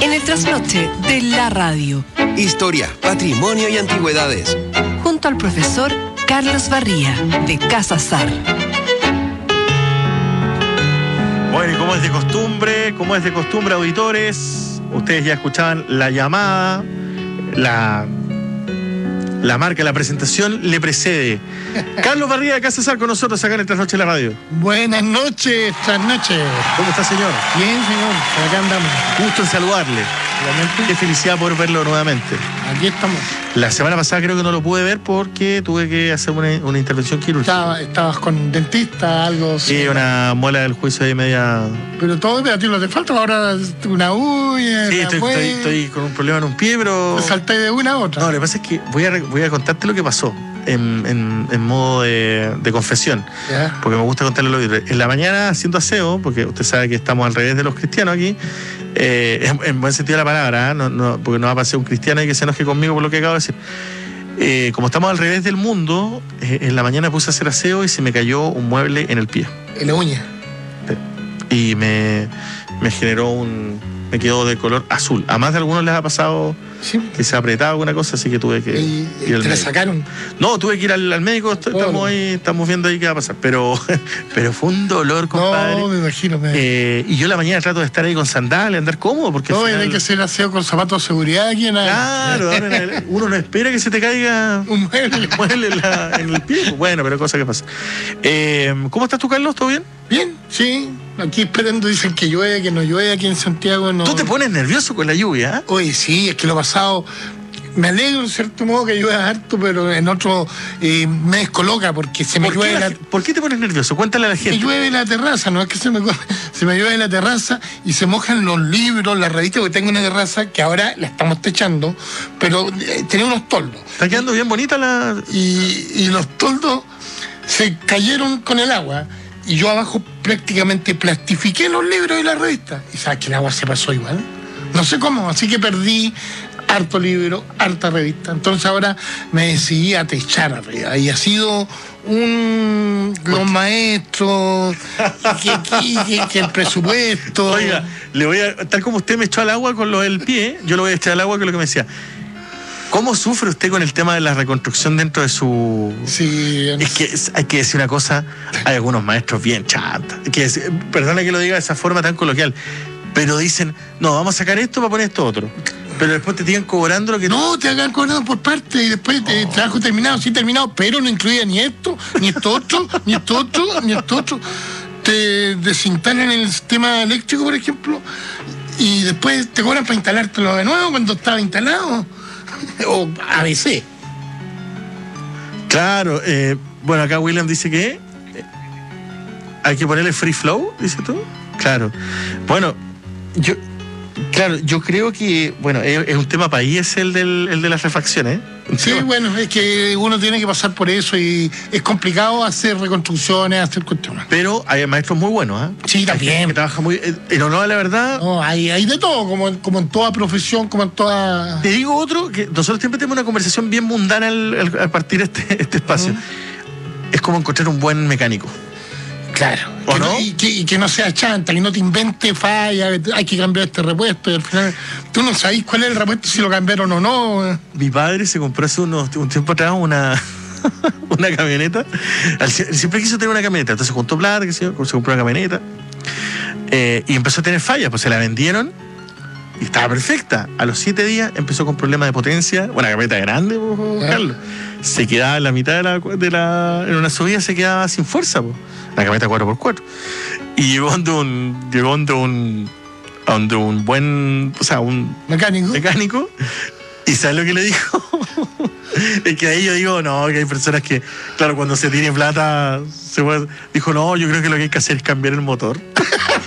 en el trasnoche de la radio. Historia, patrimonio y antigüedades. Junto al profesor Carlos Barría, de Casa Sar. Bueno, y como es de costumbre, auditores, ustedes ya escuchaban la llamada, la marca, la presentación le precede. Carlos Barría de Casa Sar con nosotros acá en el Trasnoche de la radio. Buenas noches, trasnoche. ¿Cómo está, señor? Bien, señor, por acá andamos. Gusto en saludarle. Realmente, Qué felicidad poder verlo nuevamente. aquí estamos. La semana pasada creo que no lo pude ver porque tuve que hacer una intervención quirúrgica. Estabas con dentista, algo. Sí, una muela del juicio ahí media... Pero todo, a ti no te falta ahora una uña. Sí, estoy con un problema en un pie, pero... Te salté de una a otra. No, lo que pasa es que voy a contarte lo que pasó en modo de confesión. Ya. Porque me gusta contarle lo que... En la mañana haciendo aseo, porque usted sabe que estamos al revés de los cristianos aquí, en buen sentido de la palabra, ¿eh? Porque no va a pasar un cristiano y que se enoje conmigo por lo que acabo de decir. Como estamos al revés del mundo, en la mañana puse a hacer aseo y se me cayó un mueble en el pie. En la uña. Y me generó me quedó de color azul. A más de algunos les ha pasado Sí. que se ha apretado alguna cosa, así que tuve que Y ir al te la médico. sacaron. No, tuve que ir al médico, estamos viendo ahí qué va a pasar. Pero fue un dolor, compadre. No, me imagino. Y yo en la mañana trato de estar ahí con sandalias, andar cómodo, porque al No, final... hay que hacer aseo con zapatos de seguridad aquí en Claro, uno no espera que se te caiga un mueble. mueble en el pie. Bueno, pero cosa que pasa. ¿Cómo estás tú, Carlos? ¿Todo bien? Bien, sí. Aquí esperando, dicen que llueve, que no llueve aquí en Santiago. No. Tú te pones nervioso con la lluvia, ¿eh? Oye, sí, es que lo pasado. Me alegro en cierto modo que llueva harto, pero en otro me descoloca porque se me llueve ¿Por qué te pones nervioso? Cuéntale a la me gente. llueve la terraza, no es que se me llueve la terraza y se mojan los libros, las revistas, porque tengo una terraza que ahora la estamos techando, pero tenía unos toldos. Está quedando bien bonita la... Y los toldos se cayeron con el agua y yo abajo prácticamente plastifiqué los libros y las revistas. Y sabes que el agua se pasó igual. No sé cómo, así que perdí harto libro, harta revista. Entonces ahora me decidí a techar arriba. Y ha sido los maestros, que el presupuesto. Oiga, tal como usted me echó al agua con lo del pie, yo lo voy a echar al agua con lo que me decía. ¿Cómo sufre usted con el tema de la reconstrucción dentro de su...? Sí, Es que hay que decir una cosa, hay algunos maestros bien chatas, perdona que lo diga de esa forma tan coloquial, pero dicen, no, vamos a sacar esto para poner esto otro. Pero después te siguen cobrando lo que... No, te hagan cobrado por parte y después trabajo terminado, sí terminado, pero no incluía ni esto, ni esto otro, ni esto otro, ni esto otro. Te desinstalan el sistema eléctrico, por ejemplo, y después te cobran para instalártelo de nuevo cuando estaba instalado. O ABC. Claro, bueno, acá William dice que hay que ponerle free flow, dice tú. Claro. Bueno, yo creo que, bueno, es un tema país el de las refacciones. Sí, bueno, es que uno tiene que pasar por eso y es complicado hacer reconstrucciones, hacer cuestiones. Pero hay maestros muy buenos, ¿eh? Sí, también. Que trabajan muy... En honor a la verdad... No, hay de todo, como en toda profesión, como en toda... Te digo otro, que nosotros siempre tenemos una conversación bien mundana al partir este espacio. Es como encontrar un buen mecánico. Claro. ¿O no? Y que no sea chanta, que no te invente falla, hay que cambiar este repuesto y al final tú no sabés cuál es el repuesto, si lo cambiaron o no. Mi padre se compró hace un tiempo atrás una camioneta. Siempre quiso tener una camioneta, entonces juntó plata, se compró una camioneta y empezó a tener fallas, pues se la vendieron y estaba perfecta. A los 7 días empezó con problemas de potencia, una camioneta grande, Carlos. Se quedaba en la mitad en una subida se quedaba sin fuerza, pues. La camioneta 4x4. Y llegó donde un buen, o sea, un mecánico. ¿Y sabes lo que le dijo? Es que ahí yo digo, no, que hay personas que, claro, cuando se tiene plata, dijo, no, yo creo que lo que hay que hacer es cambiar el motor.